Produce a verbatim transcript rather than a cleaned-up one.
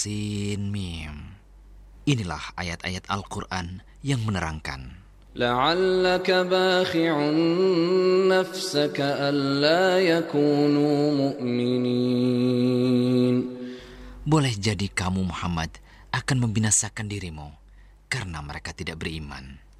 Sin Mim. Inilah ayat-ayat Al-Quran yang menerangkan. La'allaka bakhi'un nafsaka alla yakunu mu'minin. Boleh jadi kamu Muhammad akan membinasakan dirimu karena mereka tidak beriman.